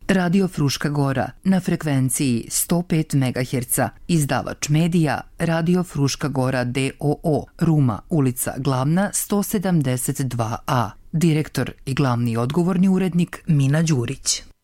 Radio Fruška Gora na frekvenciji 105 MHz, izdavač medija Radio Fruška Gora d.o.o. Ruma, ulica Glavna 172a. Direktor i glavni odgovorni urednik Mina Đurić.